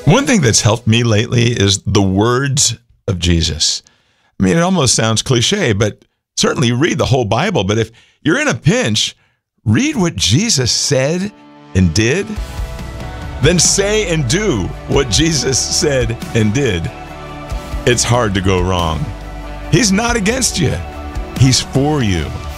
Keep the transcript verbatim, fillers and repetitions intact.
One thing that's helped me lately is the words of Jesus. I mean, it almost sounds cliche, but certainly read the whole Bible. But if you're in a pinch, read what Jesus said and did. Then say and do what Jesus said and did. It's hard to go wrong. He's not against you. He's for you.